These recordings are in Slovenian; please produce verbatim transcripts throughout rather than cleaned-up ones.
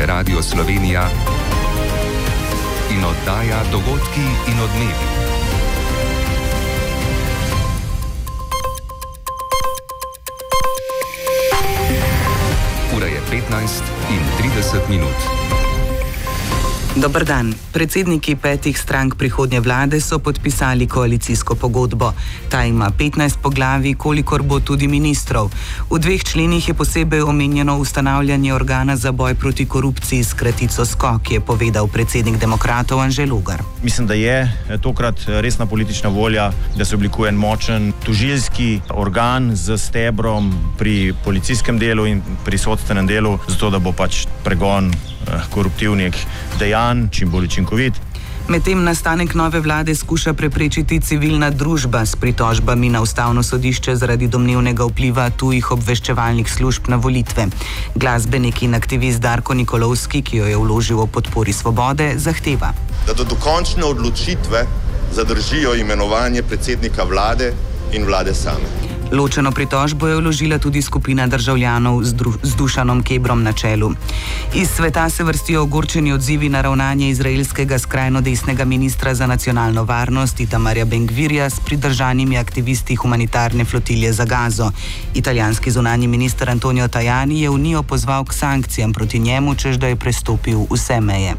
je Radio Slovenija in oddaja Dogodki in odmevi. Ura je petnajst in trideset minut. Dober dan. Predsedniki petih strank prihodnje vlade so podpisali koalicijsko pogodbo. Ta ima petnajst poglavij, kolikor bo tudi ministrov. V dveh členih je posebej omenjeno ustanavljanje organa za boj proti korupciji s kratico SKOK, je povedal predsednik demokratov Anže Logar. Mislim, da je tokrat resna politična volja, da se oblikuje en močen tožilski organ z stebrom pri policijskem delu in pri sodstvenem delu, zato da bo pač pregon koruptivnih dejanj čim bolj učinkovit. Medtem nastanek nove vlade skuša preprečiti civilna družba s pritožbami na ustavno sodišče zaradi domnevnega vpliva tujih obveščevalnih služb na volitve. Glasbenik in aktivist Darko Nikolovski, ki jo je vložil o podpori Svobode, zahteva, da do dokončne odločitve zadržijo imenovanje predsednika vlade in vlade same. Ločeno pritožbo je vložila tudi skupina državljanov z, dru- z Dušanom Kebrom na čelu. Iz sveta se vrstijo ogorčeni odzivi na ravnanje izraelskega skrajno desnega ministra za nacionalno varnost Itamarja Ben-Gvirja s pridržanimi aktivisti humanitarne flotilje za Gazo. Italijanski zunanji minister Antonio Tajani je Unijo pozval k sankcijam proti njemu, češ da je prestopil vse meje.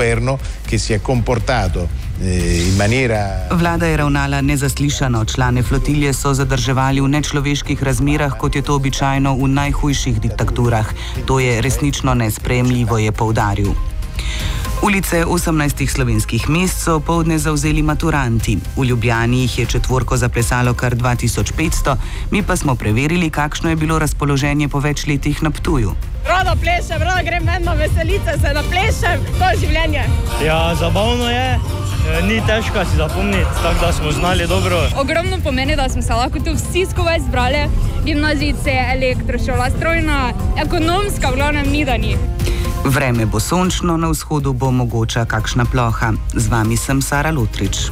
Vlada je ravnala nezaslišano. Člane flotilje so zadrževali v nečloveških razmerah, kot je to običajno v najhujših diktaturah. To je resnično nesprejemljivo, je poudaril. Ulice osemnajstih slovenskih mest so poldne zavzeli maturanti. V Ljubljani jih je četvorko zaplesalo kar dva tisoč petsto, mi pa smo preverili, kakšno je bilo razpoloženje po več letih na Ptuju. Rada plešem, rada grem vedno veselice, se naplešem, to je življenje. Ja, zabavno je, ni težko si zapomniti, tako da smo znali dobro. Ogromno pomeni, da smo se lahko tu vsi skupaj zbrali, gimnazijice, elektrošola, strojna, ekonomska, v glavnem midani. Vreme bo sončno, na vzhodu bo mogoča kakšna ploha. Z vami sem Sara Lutrič.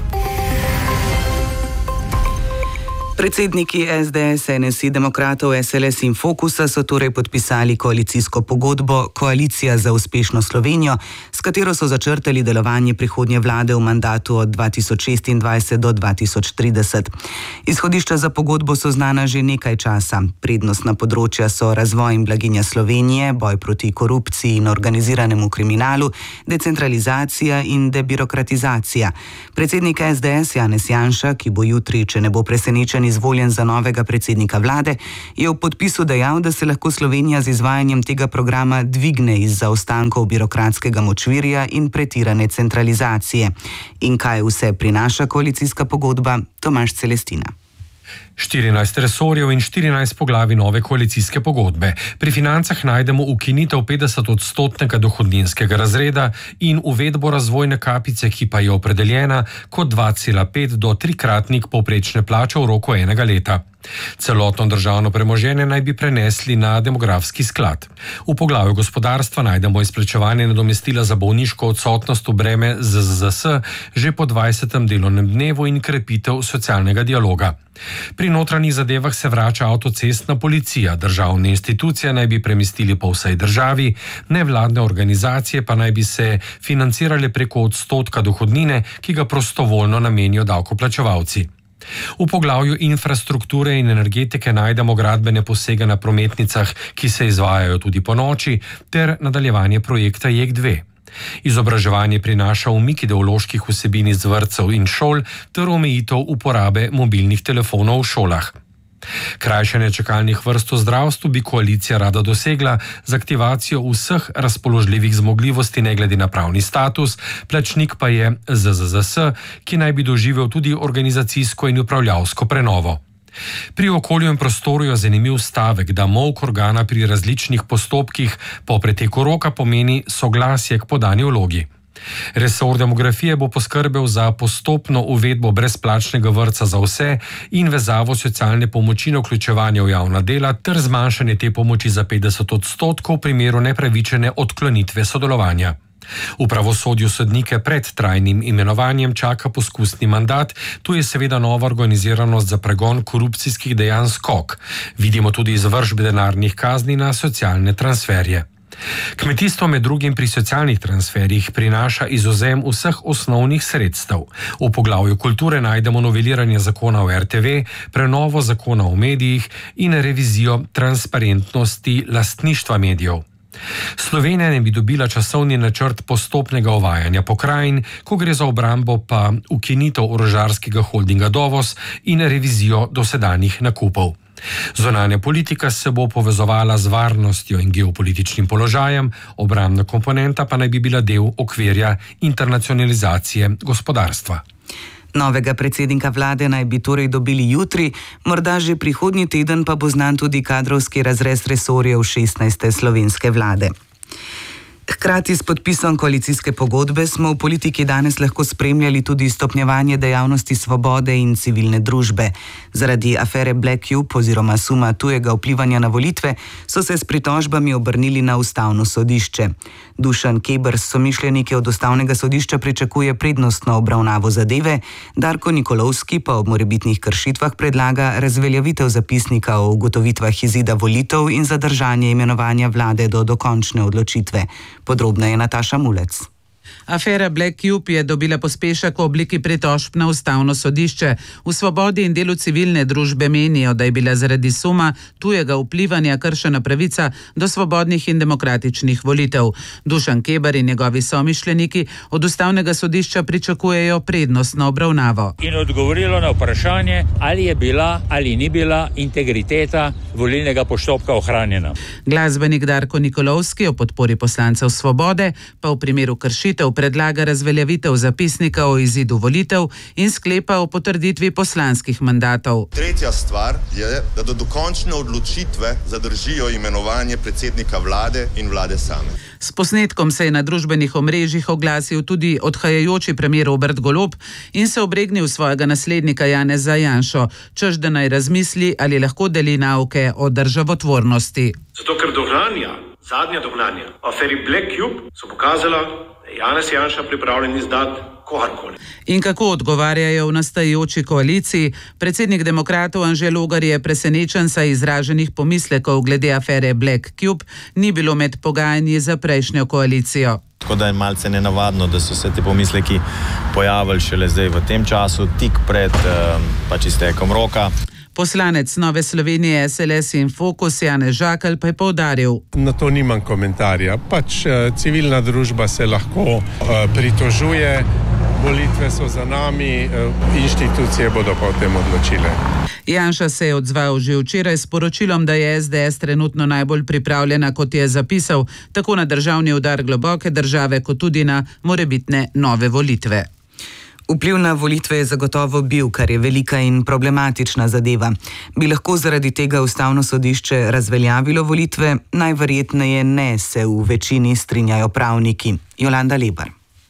Predsedniki es de es, en es i, Demokratov, es el es in Fokusa so torej podpisali koalicijsko pogodbo Koalicija za uspešno Slovenijo, s katero so začrtali delovanje prihodnje vlade v mandatu od dva tisoč šestindvajset do dva tisoč trideset. Izhodišča za pogodbo so znana že nekaj časa. Prednostna področja so razvoj in blaginja Slovenije, boj proti korupciji in organiziranemu kriminalu, decentralizacija in debirokratizacija. Predsednik es de es Janez Janša, ki bo jutri, če ne bo presenečen, izvoljen za novega predsednika vlade, je v podpisu dejal, da se lahko Slovenija z izvajanjem tega programa dvigne iz zaostankov birokratskega močvirja in pretirane centralizacije. In kaj vse prinaša koalicijska pogodba? Tomaž Celestina. štirinajst resorjev in štirinajst poglavij nove koalicijske pogodbe. Pri financah najdemo ukinitev petdesetodstotnega dohodninskega razreda in uvedbo razvojne kapice, ki pa je opredeljena kot dva cela pet do trikratnik povprečne plače v roku enega leta. Celotno državno premoženje naj bi prenesli na demografski sklad. V poglavju gospodarstva najdemo izplačevanje nadomestila za bolniško odsotnost v breme Z Z Z S že po dvajsetem delovnem dnevu in krepitev socialnega dialoga. Pri notranjih zadevah se vrača avtocestna policija, državne institucije naj bi premestili po vsej državi, nevladne organizacije pa naj bi se financirale preko odstotka dohodnine, ki ga prostovoljno namenijo davkoplačevalci. V poglavju infrastrukture in energetike najdemo gradbene posege na prometnicah, ki se izvajajo tudi po noči, ter nadaljevanje projekta J E K dve. Izobraževanje prinaša umik ideoloških vsebin iz vrtcev in šol ter omejitev uporabe mobilnih telefonov v šolah. Krajšanje čakalnih vrst v zdravstvu bi koalicija rada dosegla z aktivacijo vseh razpoložljivih zmogljivosti ne glede na pravni status, plačnik pa je Z Z Z S, ki naj bi doživel tudi organizacijsko in upravljavsko prenovo. Pri okolju in prostoru je zanimiv stavek, da molk organa pri različnih postopkih po preteku roka pomeni soglasje k podani vlogi. Resor demografije bo poskrbel za postopno uvedbo brezplačnega vrtca za vse in vezavo socialne pomoči na vključevanje v javna dela ter zmanjšanje te pomoči za petdeset odstotkov v primeru nepravičene odklonitve sodelovanja. V pravosodju sodnike pred trajnim imenovanjem čaka poskusni mandat, tu je seveda nova organiziranost za pregon korupcijskih dejanj SKOK. Vidimo tudi izvršbe denarnih kazni na socialne transferje. Kmetijstvo med drugim pri socialnih transferjih prinaša izvzem vseh osnovnih sredstev. V poglavju kulture najdemo noveliranje zakona o er te ve, prenovo zakona o medijih in revizijo transparentnosti lastništva medijev. Slovenija ne bi dobila časovni načrt postopnega uvajanja pokrajin, ko gre za obrambo pa ukinitev orožarskega holdinga Dovos in revizijo dosedanjih nakupov. Zunanja politika se bo povezovala z varnostjo in geopolitičnim položajem, obrambna komponenta pa naj bi bila del okvirja internacionalizacije gospodarstva. Novega predsednika vlade naj bi torej dobili jutri, morda že prihodnji teden pa bo znan tudi kadrovski razrez resorjev šestnajste slovenske vlade. Hkrati s podpisom koalicijske pogodbe smo v politiki danes lahko spremljali tudi stopnjevanje dejavnosti svobode in civilne družbe. Zaradi afere Black Cube oziroma suma tujega vplivanja na volitve so se s pritožbami obrnili na ustavno sodišče. Dušan Keber s somišljeniki od ustavnega sodišča pričakuje prednostno obravnavo zadeve, Darko Nikolovski pa ob morebitnih kršitvah predlaga razveljavitev zapisnika o ugotovitvah izida volitev in zadržanje imenovanja vlade do dokončne odločitve. Podrobneje Nataša Mulec. Afera Black Cube je dobila pospešek v obliki pritožb na ustavno sodišče. V Svobodi in delu civilne družbe menijo, da je bila zaradi suma tujega vplivanja kršena pravica do svobodnih in demokratičnih volitev. Dušan Keber in njegovi somišljeniki od ustavnega sodišča pričakujejo prednostno obravnavo. In odgovorilo na vprašanje, ali je bila ali ni bila integriteta volilnega postopka ohranjena. Glasbenik Darko Nikolovski o podpori poslancev Svobode pa v primeru kršitev predlaga razveljavitev zapisnika o izidu volitev in sklepa o potrditvi poslanskih mandatov. Tretja stvar je, da do dokončne odločitve zadržijo imenovanje predsednika vlade in vlade same. S posnetkom se je na družbenih omrežjih oglasil tudi odhajajoči premier Robert Golob in se obregnil svojega naslednika Janeza Janšo, češ da naj razmisli, ali lahko deli nauke o državotvornosti. Zato, ker dognanja, zadnja dognanja o aferi Black Cube so pokazala, da je Janez Janša pripravljen izdati kogarkoli. In kako odgovarjajo v nastajajoči koaliciji? Predsednik demokratov Anže Logar je presenečen, saj izraženih pomislekov glede afere Black Cube ni bilo med pogajanji za prejšnjo koalicijo. Tako da je malce nenavadno, da so se te pomisleki pojavili šele zdaj v tem času, tik pred pač iztekom roka. Poslanec Nove Slovenije es el es in Fokus Janez Žakelj pa je poudaril. Na to nimam komentarja. Pač civilna družba se lahko pritožuje, volitve so za nami, inštitucije bodo pa o tem odločile. Janša se je odzval že včeraj s poročilom, da je es de es trenutno najbolj pripravljena, kot je zapisal, tako na državni udar globoke države, kot tudi na morebitne nove volitve. Vpliv na volitve je zagotovo bil, kar je velika in problematična zadeva. Bi lahko zaradi tega ustavno sodišče razveljavilo volitve? Najverjetneje ne, se v večini strinjajo pravniki. Jolanda Lebar.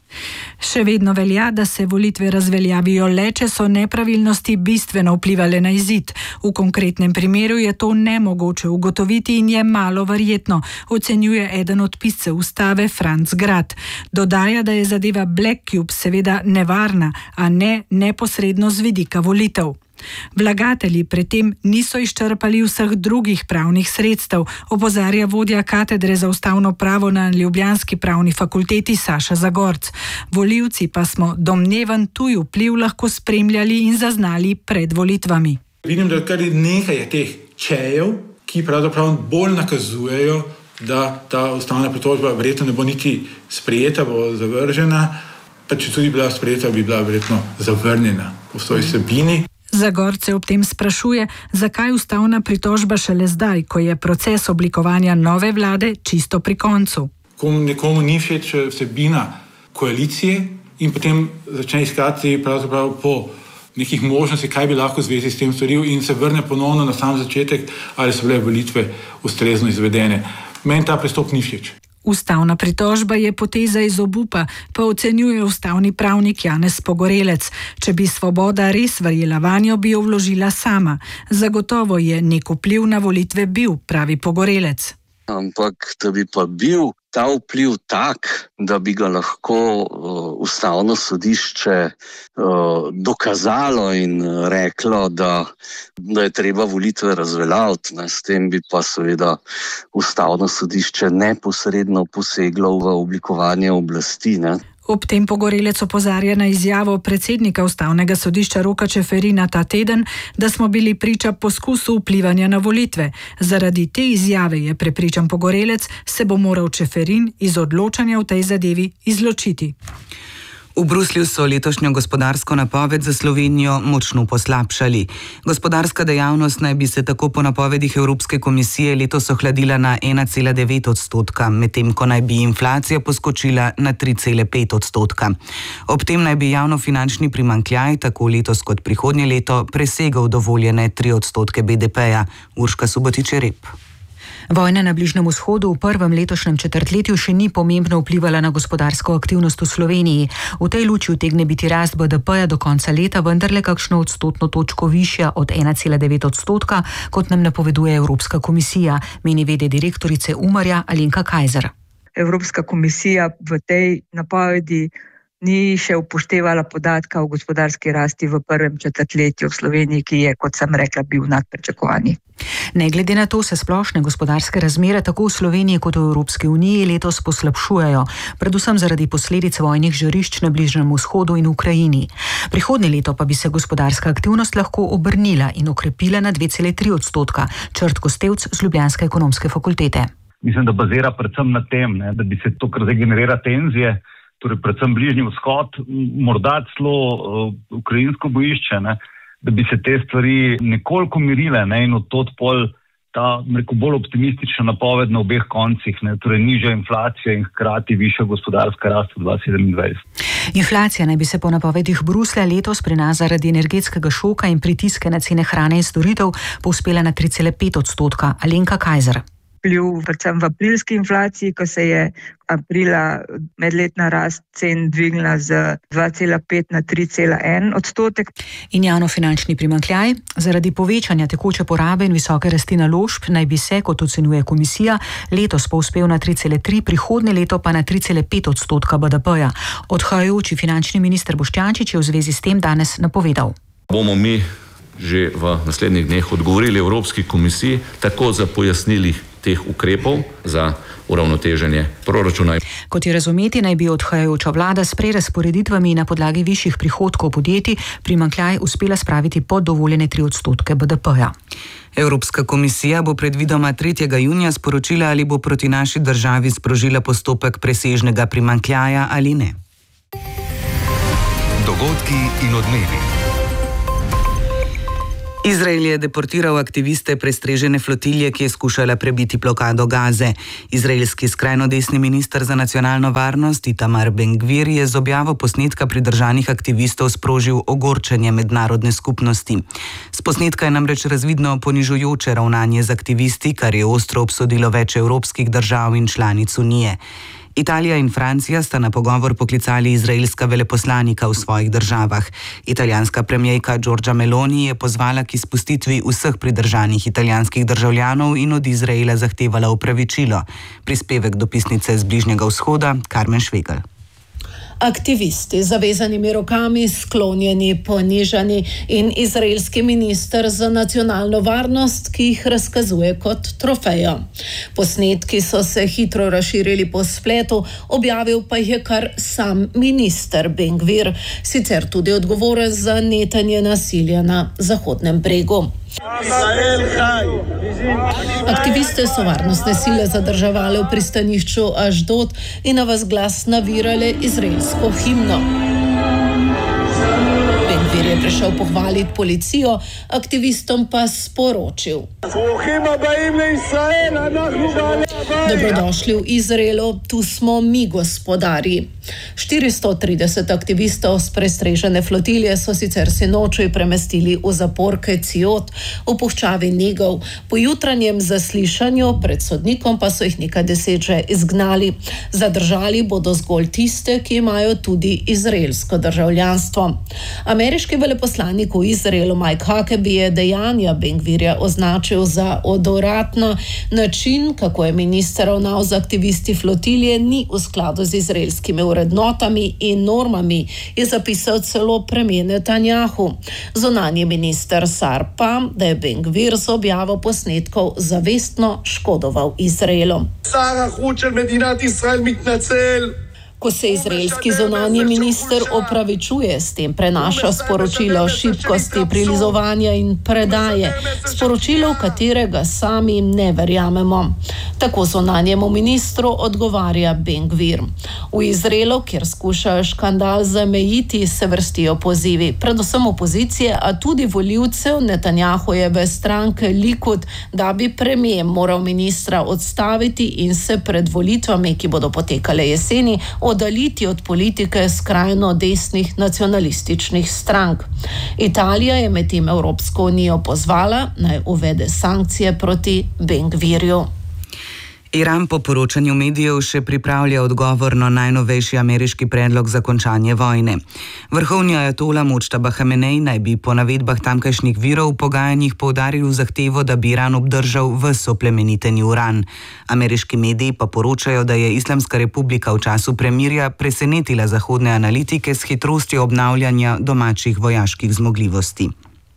Še vedno velja, da se volitve razveljavijo le, če so nepravilnosti bistveno vplivale na izid. V konkretnem primeru je to nemogoče ugotoviti in je malo verjetno, ocenjuje eden od piscev ustave Franc Grad. Dodaja, da je zadeva Black Cube seveda nevarna, a ne neposredno z vidika volitev. Vlagatelji predtem niso izčrpali vseh drugih pravnih sredstev, opozarja vodja katedre za ustavno pravo na ljubljanski pravni fakulteti Saša Zagorc. Volivci pa smo domneven tuj vpliv lahko spremljali in zaznali pred volitvami. Vidim, da kar nekaj je teh čejev, ki pravzaprav bolj nakazujejo, da ta ustavna pritožba verjetno ne bo niti sprejeta, bo zavržena, pa če tudi bila sprejeta, bi bila verjetno zavrnjena v svoji vsebini. Zagorce ob tem sprašuje, zakaj ustavna pritožba šele zdaj, ko je proces oblikovanja nove vlade čisto pri koncu. Komu nekomu ni všeč vsebina koalicije in potem začne iskati pravzaprav po nekih možnosti, kaj bi lahko v zvezi s tem storil in se vrne ponovno na sam začetek, ali so bile volitve ustrezno izvedene. Meni ta pristop ni všeč. Ustavna pritožba je poteza iz obupa, pa ocenjuje ustavni pravnik Janez Pogorelec. Če bi Svoboda res verjela vanjo, bi jo vložila sama. Zagotovo je nek vpliv na volitve bil, pravi Pogorelec. Ampak da bi pa bil ta vpliv tak, da bi ga lahko uh, ustavno sodišče uh, dokazalo in reklo, da, da je treba volitve razveljaviti. S tem bi pa seveda ustavno sodišče neposredno poseglo v oblikovanje oblasti. Ne? Ob tem Pogorelec opozarja na izjavo predsednika ustavnega sodišča Roka Čeferina ta teden, da smo bili priča poskusu vplivanja na volitve. Zaradi te izjave, je prepričan Pogorelec, se bo moral Čeferin iz odločanja v tej zadevi izločiti. V Bruslju so letošnjo gospodarsko napoved za Slovenijo močno poslabšali. Gospodarska dejavnost naj bi se tako po napovedih Evropske komisije letos ohladila na ena cela devet odstotka, medtem ko naj bi inflacija poskočila na tri cela pet odstotka. Ob tem naj bi javnofinančni primanjkljaj tako letos kot prihodnje leto presegal dovoljene tri odstotke B D P-ja. Urška Subotič-Rep. Vojna na Bližnjem vzhodu v prvem letošnjem četrtletju še ni pomembno vplivala na gospodarsko aktivnost v Sloveniji. V tej luči utegne biti rast B D P-ja do konca leta vendarle kakšno odstotno točko višja od ena cela devet odstotka, kot nam napoveduje Evropska komisija, meni vede direktorice Umarja Alenka Kajzer. Evropska komisija v tej napovedi ni še upoštevala podatka o gospodarski rasti v prvem četrtletju v Sloveniji, ki je, kot sem rekla, bil nad pričakovanji. Ne glede na to se splošne gospodarske razmere tako v Sloveniji kot v Evropski uniji letos poslabšujejo, predvsem zaradi posledic vojnih žarišč na Bližnjem vzhodu in Ukrajini. Prihodnje leto pa bi se gospodarska aktivnost lahko obrnila in okrepila na dve cela tri odstotka. Črtko Stevc z Ljubljanske ekonomske fakultete. Mislim, da bazira predvsem na tem, ne, da bi se to, kar zdaj generira tenzije, torej predvsem Bližnji vzhod, morda celo uh, ukrajinsko bojišče, ne, da bi se te stvari nekoliko mirile, ne, in od tod pol ta rekel, bolj optimistična napoved na obeh koncih, ne, torej nižja inflacija in hkrati višja gospodarska rast v dva tisoč sedemindvajset. Inflacija naj bi se po napovedih Bruslja letos pri nas zaradi energetskega šoka in pritiske na cene hrane in storitev povzpela na tri cela pet odstotka. Alenka Kajzer. Vpliv predvsem v aprilski inflaciji, ko se je aprila medletna rast cen dvignila z dva cela pet na tri cela en odstotek. In javnofinančni primanjkljaj zaradi povečanja tekoče porabe in visoke rasti naložb naj bi se, kot ocenjuje komisija, letos povzpel na tri cela tri, prihodnje leto pa na tri cela pet odstotka B D P-ja. Odhajajoči finančni minister Boštjančič je v zvezi s tem danes napovedal. Bomo mi že v naslednjih dneh odgovorili Evropski komisiji tako za pojasnili teh ukrepov za uravnoteženje proračuna. Kot je razumeti, naj bi odhajajoča vlada s prerazporeditvami na podlagi višjih prihodkov podjetij primanjkljaj uspela spraviti pod dovoljene tri odstotke B D P-ja. Evropska komisija bo predvidoma tretjega junija sporočila, ali bo proti naši državi sprožila postopek presežnega primanjkljaja ali ne. Dogodki in odmevi. Izrael je deportiral aktiviste prestrežene flotilje, ki je skušala prebiti blokado Gaze. Izraelski skrajno desni minister za nacionalno varnost Itamar Ben-Gvir je z objavo posnetka pridržanih aktivistov sprožil ogorčenje mednarodne skupnosti. S posnetka je namreč razvidno ponižujoče ravnanje z aktivisti, kar je ostro obsodilo več evropskih držav in članic Unije. Italija in Francija sta na pogovor poklicali izraelska veleposlanika v svojih državah. Italijanska premijerka Giorgia Meloni je pozvala k izpustitvi vseh pridržanih italijanskih državljanov in od Izraela zahtevala opravičilo. Prispevek dopisnice z Bližnjega vzhoda Karmen Švegelj. Aktivisti z zavezanimi rokami, sklonjeni, ponižani in izraelski minister za nacionalno varnost, ki jih razkazuje kot trofejo. Posnetki so se hitro razširili po spletu, objavil pa jih je kar sam minister Ben-Gvir, sicer tudi odgovoren za netanje nasilja na Zahodnem bregu. Aktiviste so varnostne sile zadržavale v pristanišču Ašdod in na vas glas navirale izraelsko himno. Ben-Gvir je prišel pohvaliti policijo, aktivistom pa sporočil: dobrodošli v Izraelu, tu smo mi gospodarji. štiristo trideset aktivistov z prestrežene flotilje so sicer sinoči premestili v zaporke Ciot v puščavi Negov. Po jutranjem zaslišanju pred sodnikom pa so jih nekaj deset že izgnali. Zadržali bodo zgolj tiste, ki imajo tudi izraelsko državljanstvo. Ameriški Veleposlanik v Izraelu Mike Huckabee je dejanja Ben-Gvirja označil za odvratno. Način, kako je minister ravnal z aktivisti flotilje, ni v skladu z izraelskimi vrednotami in normami, je zapisal celo premier Netanjahu. Zunanji minister Sar pa, da je Ben-Gvir z objavo posnetkov zavestno škodoval Izraelu. Ko se izraelski zunanji minister opravičuje, s tem prenaša sporočilo šibkosti, prilizovanja in predaje, sporočilo, v katerega sami ne verjamemo. Tako zunanjemu ministru odgovarja Ben-Gvir. V Izraelu, kjer skušajo škandal zamejiti, se vrstijo pozivi, predvsem opozicije, a tudi volivcev Netanjahujeve stranke Likud, da bi premier moral ministra odstaviti in se pred volitvami, ki bodo potekale jeseni, oddaliti od politike skrajno desnih nacionalističnih strank. Italija je medtem Evropsko unijo pozvala, naj uvede sankcije proti Ben-Gvirju. Iran po poročanju medijev še pripravlja odgovor na najnovejši ameriški predlog za končanje vojne. Vrhovni ajatola Modžtaba Hamenej naj bi po navedbah tamkajšnjih virov v pogajanjih poudaril zahtevo, da bi Iran obdržal ves oplemeniteni uran. Ameriški mediji pa poročajo, da je Islamska republika v času premirja presenetila zahodne analitike s hitrostjo obnavljanja domačih vojaških zmogljivosti.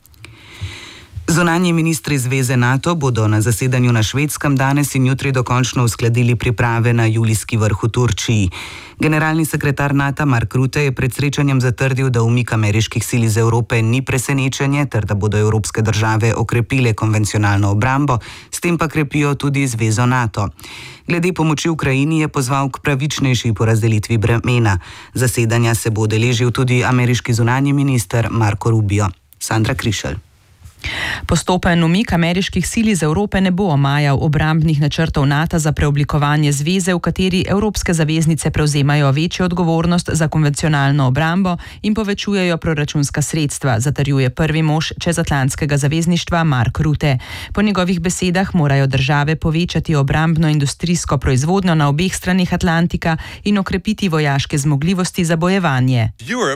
Zunanji ministri Zveze NATO bodo na zasedanju na Švedskem danes in jutri dokončno uskladili priprave na julijski vrh v Turčiji. Generalni sekretar NATO Mark Rutte je pred srečanjem zatrdil, da umik ameriških sil iz Evrope ni presenečenje ter da bodo evropske države okrepile konvencionalno obrambo, s tem pa krepijo tudi Zvezo NATO. Glede pomoči Ukrajini je pozval k pravičnejši porazdelitvi bremena. Zasedanja se bo udeležil tudi ameriški zunanji minister Marco Rubio. Sandra Krišelj. Postopen umik ameriških sil iz Evrope ne bo omajal obrambnih načrtov NATO za preoblikovanje zveze, v kateri evropske zaveznice prevzemajo večjo odgovornost za konvencionalno obrambo in povečujejo proračunska sredstva, zatrjuje prvi mož čezatlantskega zavezništva Mark Rutte. Po njegovih besedah morajo države povečati obrambno-industrijsko proizvodnjo na obeh stranih Atlantika in okrepiti vojaške zmogljivosti za bojevanje.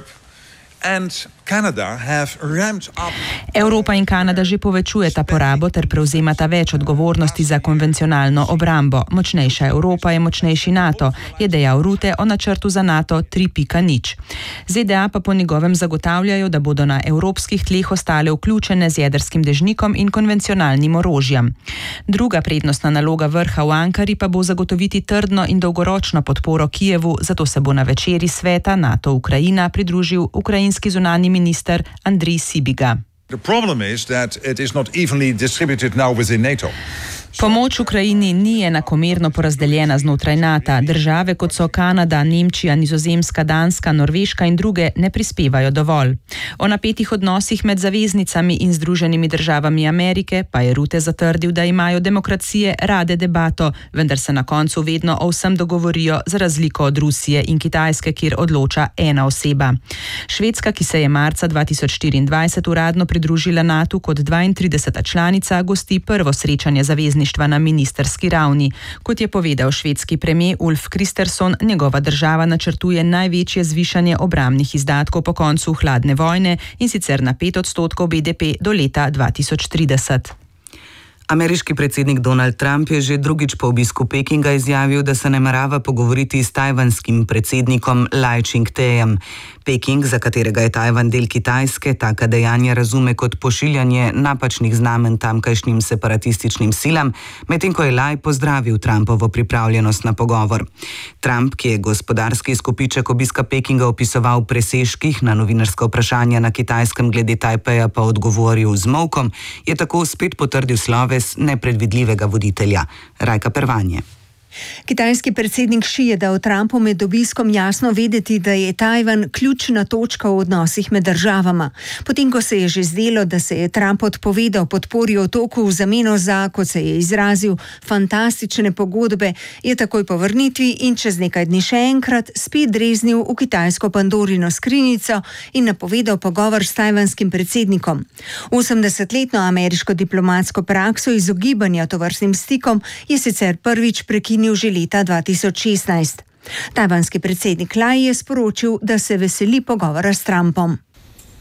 Evropa in Kanada že povečujeta porabo ter prevzemata več odgovornosti za konvencionalno obrambo. Močnejša Evropa je močnejši NATO, je dejal Rutte o načrtu za NATO tri pika nič. Z D A pa po njegovem zagotavljajo, da bodo na evropskih tleh ostale vključene z jedrskim dežnikom in konvencionalnim orožjem. Druga prednostna naloga vrha v Ankari pa bo zagotoviti trdno in dolgoročno podporo Kijevu, zato se bo na večeri sveta NATO-Ukrajina pridružil ukrajinski zunanji minister Andrij Sibiga. The problem is that it is not evenly distributed now within NATO. Pomoč Ukrajini ni enakomerno porazdeljena znotraj NATO. Države kot so Kanada, Nemčija, Nizozemska, Danska, Norveška in druge ne prispevajo dovolj. O napetih odnosih med zaveznicami in Združenimi državami Amerike pa je Rutte zatrdil, da imajo demokracije rade debato, vendar se na koncu vedno o vsem dogovorijo, za razliko od Rusije in Kitajske, kjer odloča ena oseba. Švedska, ki se je marca dva tisoč štiriindvajset uradno pridružila NATO kot dvaintrideseta članica, gosti prvo srečanje zavezništva na ministerski ravni. Kot je povedal švedski premier Ulf Kristersson, njegova država načrtuje največje zvišanje obrambnih izdatkov po koncu hladne vojne, in sicer na pet odstotkov B D P do leta dva tisoč trideset. Ameriški predsednik Donald Trump je že drugič po obisku Pekinga izjavil, da se namerava pogovoriti s tajvanskim predsednikom Lai Ching-tejem. Peking, za katerega je Tajvan del Kitajske, taka dejanja razume kot pošiljanje napačnih znamenj tamkajšnjim separatističnim silam, medtem ko je Lai pozdravil Trumpovo pripravljenost na pogovor. Trump, ki je gospodarski izkupiček obiska Pekinga opisoval v presežkih, na novinarska vprašanja na Kitajskem glede Tajpeja pa odgovoril z molkom, je tako spet potrdil sloves nepredvidljivega voditelja. Rajka Pervanje. Kitajski predsednik Xi je dal Trumpu med obiskom jasno vedeti, da je Tajvan ključna točka v odnosih med državama. Potem, ko se je že zdelo, da se je Trump odpovedal podpori otoku v zameno za, kot se je izrazil, fantastične pogodbe, je takoj po vrnitvi in čez nekaj dni še enkrat spet dreznil v kitajsko Pandorino skrinjico in napovedal pogovor s tajvanskim predsednikom. osemdesetletno ameriško diplomatsko prakso izogibanja tovrstnim stikom je sicer prvič prekinil že leta dva tisoč šestnajst. Tajvanski predsednik Lai je sporočil, da se veseli pogovora s Trumpom.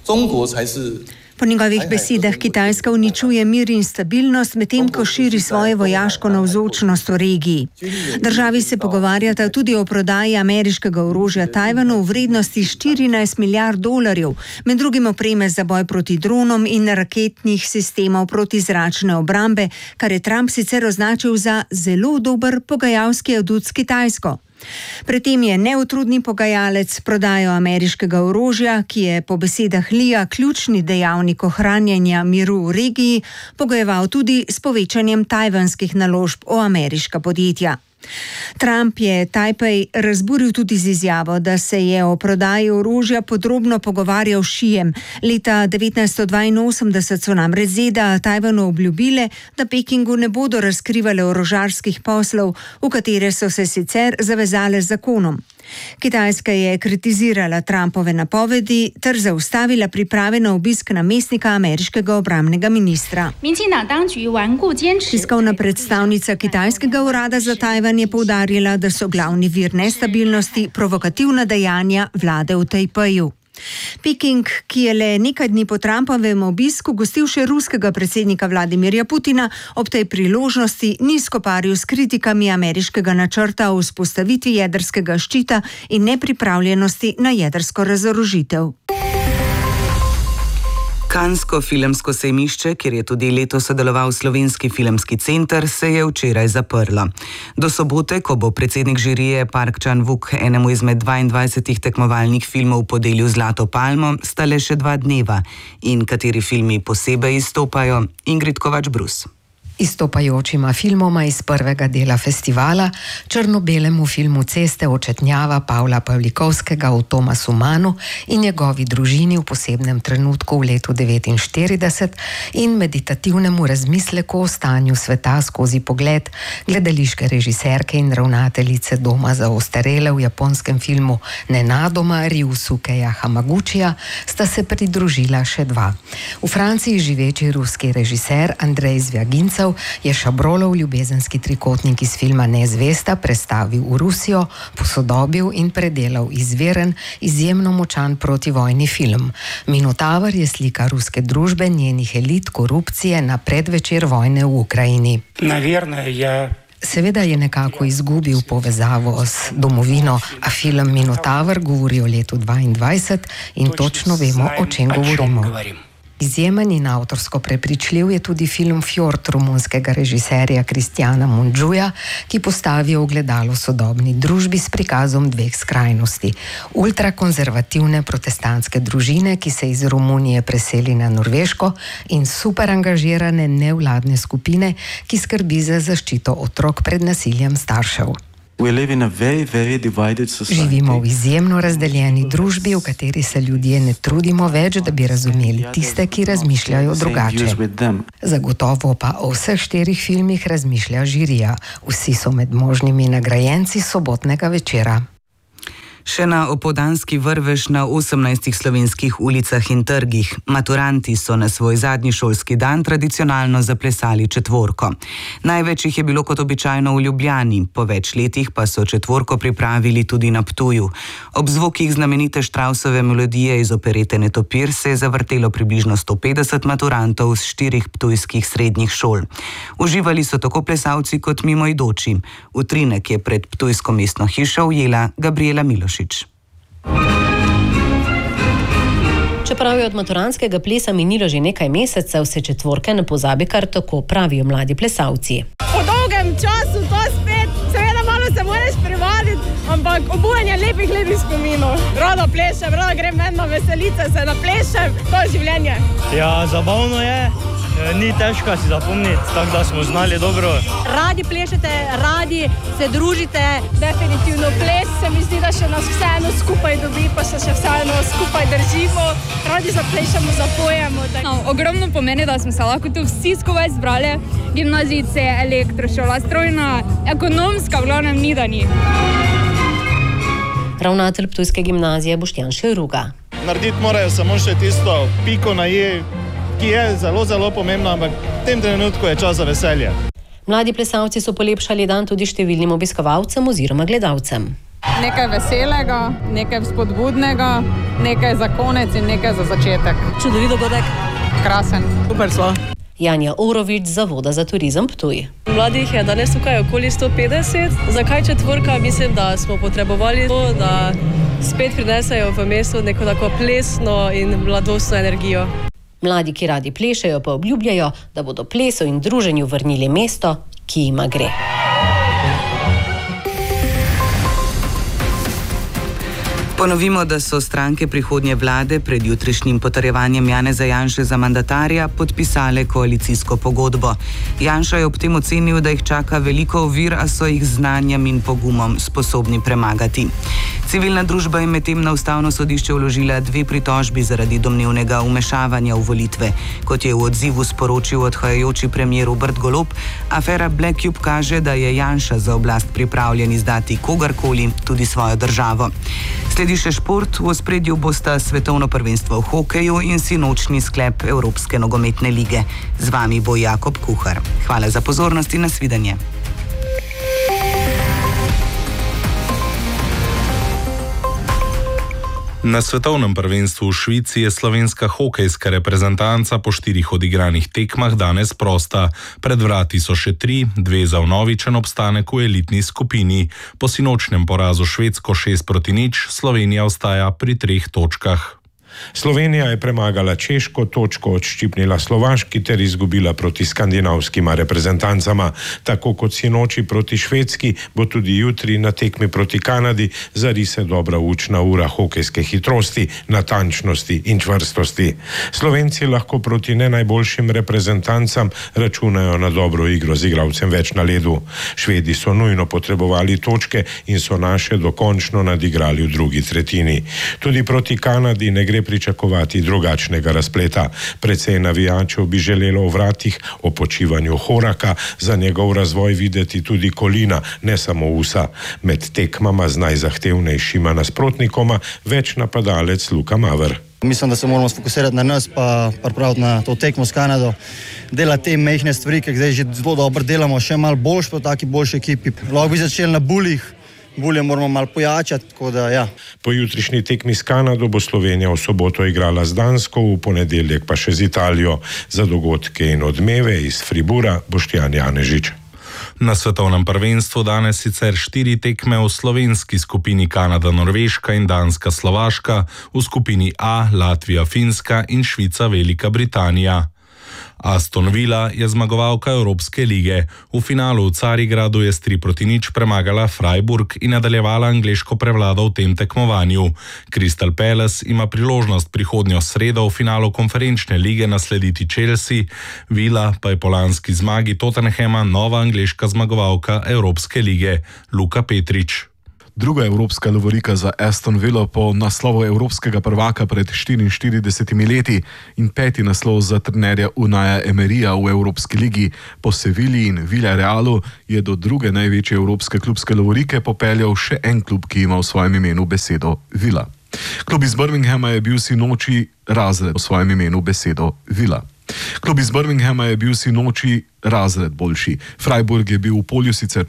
Po njegovih besedah Kitajska uničuje mir in stabilnost, medtem ko širi svojo vojaško navzočnost v regiji. Državi se pogovarjata tudi o prodaji ameriškega orožja Tajvanu v vrednosti štirinajst milijard dolarjev, med drugim opreme za boj proti dronom in raketnih sistemov protizračne obrambe, kar je Trump sicer označil za zelo dober pogajalski adut s Kitajsko. Predtem je neutrudni pogajalec prodajo ameriškega orožja, ki je po besedah Lija ključni dejavnik ohranjanja miru v regiji, pogojeval tudi s povečanjem tajvanskih naložb v ameriška podjetja. Trump je Tajpej razburil tudi z izjavo, da se je o prodaji orožja podrobno pogovarjal s Šijem. Leta devetnajststo dvainosemdeset so namreč Z D A Tajvanu obljubile, da Pekingu ne bodo razkrivale orožarskih poslov, v katere so se sicer zavezale z zakonom. Kitajska je kritizirala Trumpove napovedi ter zaustavila priprave na obisk namestnika ameriškega obrambnega ministra. Tiskovna predstavnica kitajskega urada za Tajvan je poudarila, da so glavni vir nestabilnosti provokativna dejanja vlade v Tajpeju. Peking, ki je le nekaj dni po Trumpovem obisku gostil še ruskega predsednika Vladimirja Putina, ob tej priložnosti ni skoparil s kritikami ameriškega načrta o vzpostavitvi jedrskega ščita in nepripravljenosti na jedrsko razorožitev. Kansko filmsko sejmišče, kjer je tudi letos sodeloval Slovenski filmski center, se je včeraj zaprlo. Do sobote, ko bo predsednik žirije Park Chan-wook enemu izmed dvaindvajsetih tekmovalnih filmov podelil Zlato palmo, sta le še dva dneva. In kateri filmi posebej izstopajo? Ingrid Kovač-Brus. Izstopajočima filmoma iz prvega dela festivala, črno-belemu filmu Ceste očetnjava Pavla Pavlikovskega o Tomasu Mannu in njegovi družini v posebnem trenutku v letu devetinštirideset in meditativnemu razmisleku o stanju sveta skozi pogled gledališke režiserke in ravnateljice Doma za ostarele v japonskem filmu Nenadoma Ryusukeja Hamaguchija sta se pridružila še dva. V Franciji živeči ruski režiser Andrej Zvjagincev je Šabrolov ljubezenski trikotnik iz filma Nezvesta prestavil v Rusijo, posodobil in predelal izviren, izjemno močan protivojni film. Minotaver je slika ruske družbe, njenih elit, korupcije na predvečer vojne v Ukrajini. Seveda je nekako izgubil povezavo s domovino, a film Minotaver govori o letu dvaindvajset in točno vemo, o čem govorimo. Izjemen in avtorsko prepričljiv je tudi film Fjord romunskega režiserja Kristjana Mundžuja, ki postavi ogledalo sodobni družbi s prikazom dveh skrajnosti. Ultrakonzervativne protestantske družine, ki se iz Romunije preseli na Norveško, in superangažirane nevladne skupine, ki skrbi za zaščito otrok pred nasiljem staršev. Živimo v izjemno razdeljeni družbi, v kateri se ljudje ne trudimo več, da bi razumeli tiste, ki razmišljajo drugače. Zagotovo pa o vseh štirih filmih razmišlja žirija. Vsi so med možnimi nagrajenci sobotnega večera. Še na opoldanski vrvež na osemnajstih slovenskih ulicah in trgih. Maturanti so na svoj zadnji šolski dan tradicionalno zaplesali četvorko. Največ jih je bilo kot običajno v Ljubljani, po več letih pa so četvorko pripravili tudi na Ptuju. Ob zvokih znamenite Štrausove melodije iz operete Netopir se je zavrtelo približno sto petdeset maturantov z štirih ptujskih srednjih šol. Uživali so tako plesalci kot mimoidoči. Utrinek je pred ptujsko mestno hišo ujela Gabriela Miloš. Čeprav je od maturantskega plesa minilo že nekaj mesecev, se četvorke ne pozabi kar tako, pravijo mladi plesalci. Po dolgem času to spet, seveda malo se moraš privaditi, ampak obujanje lepih, lepih spominov. Rado plešem, rado grem medno veselice, se naplešem, to je življenje. Ja, zabavno je. Ni težko si zapomniti, tako da smo znali dobro. Radi plešete, radi se družite, definitivno ples se mi zdi, da še nas vseeno skupaj dobi, pa se še vseeno skupaj držimo, radi zaplešemo, zapojemo. No, ogromno pomeni, da smo se lahko tu vsi skupaj zbrali, gimnazice, elektrošola, strojna, ekonomska, v glavnem ni da ni. Ravnatelj ptujske gimnazije Boštjan Šeruga. Narediti morajo samo še tisto piko na je, ki je zelo, zelo pomembna, ampak v tem trenutku je čas za veselje. Mladi plesalci so polepšali dan tudi številnim obiskovalcem oziroma gledalcem. Nekaj veselega, nekaj spodbudnega, nekaj za konec in nekaj za začetek. Čudovit dogodek. Krasen. Super smo. Janja Orovič, Zavoda za turizem Ptuj. Mladih je danes tukaj okoli sto petdeset. Zakaj četvorka? Mislim, da smo potrebovali to, da spet prinesejo v mesto neko tako plesno in mladostno energijo. Mladi, ki radi plešejo, pa obljubljajo, da bodo plesu in druženju vrnili mesto, ki jima gre. Ponovimo, da so stranke prihodnje vlade pred jutrišnjim potrjevanjem Janeza Janše za mandatarja podpisale koalicijsko pogodbo. Janša je ob tem ocenil, da jih čaka veliko ovir, a so jih z znanjem in pogumom sposobni premagati. Civilna družba je medtem na Ustavno sodišče vložila dve pritožbi zaradi domnevnega vmešavanja v volitve. Kot je v odzivu sporočil odhajajoči premier Robert Golob, afera Black Cube kaže, da je Janša za oblast pripravljen izdati kogarkoli, tudi svojo državo. Sledi še šport, v ospredju bosta svetovno prvenstvo v hokeju in sinočni sklep Evropske nogometne lige. Z vami bo Jakob Kuhar. Hvala za pozornost in nasvidenje. Na svetovnem prvenstvu v Švici je slovenska hokejska reprezentanca po štirih odigranih tekmah danes prosta. Pred vrati so še tri, dve za vnovičen obstanek v elitni skupini. Po sinočnem porazu Švedsko šest proti nič, Slovenija ostaja pri treh točkah. Slovenija je premagala Češko, točko odščipnila Slovaški ter izgubila proti skandinavskima reprezentancama. Tako kot sinoči proti Švedski, bo tudi jutri na tekmi proti Kanadi zarise dobra učna ura hokejske hitrosti, natančnosti in čvrstosti. Slovenci lahko proti ne najboljšim reprezentancam računajo na dobro igro z igralcem več na ledu. Švedi so nujno potrebovali točke in so naše dokončno nadigrali v drugi tretjini. Tudi proti Kanadi ne gre pričakovati drugačnega razpleta. Precej navijačev bi želelo v vratih o počivanju Horaka, za njegov razvoj videti tudi Kolina, ne samo Usa. Med tekmama z najzahtevnejšima nasprotnikoma več napadalec Luka Maver. Mislim, da se moramo sfokusirati na nas, pa pripraviti na to tekmo s Kanado. Delati te mehne stvari, ki zdaj že zelo dobro delamo, še malo boljš po taki boljši ekipi. Lahko bi začeli na Bulih. Bulje moramo malo pojačati, tako da ja. Po jutrišnji tekmi s Kanado bo Slovenija v soboto igrala z Dansko, v ponedeljek pa še z Italijo. Za dogodke in odmeve iz Fribura Boštjan Janežič. Na svetovnem prvenstvu danes sicer štiri tekme v slovenski skupini Kanada, Norveška in Danska, Slovaška, v skupini A Latvija, Finska in Švica, Velika Britanija. Aston Villa je zmagovalka Evropske lige. V finalu v Carigradu je s tri proti nič premagala Freiburg in nadaljevala angleško prevlado v tem tekmovanju. Crystal Palace ima priložnost prihodnjo sredo v finalu konferenčne lige naslediti Chelsea, Villa pa je po lanski zmagi Tottenhama nova angleška zmagovalka Evropske lige. Luka Petrič. Druga evropska lovorika za Aston Villa po naslovu evropskega prvaka pred štiriinštiridesetimi leti in peti naslov za trenerja Unaja Emeryja v Evropski ligi. Po Sevilji in Villarealu je do druge največje evropske klubske lovorike popeljal še en klub, ki ima v svojem imenu besedo Villa. Klub iz Birminghama je bil sinoči razred v svojem imenu besedo Villa. Klub iz Birminghama je bil sinoči razred boljši. Freiburg je bil v polju sicer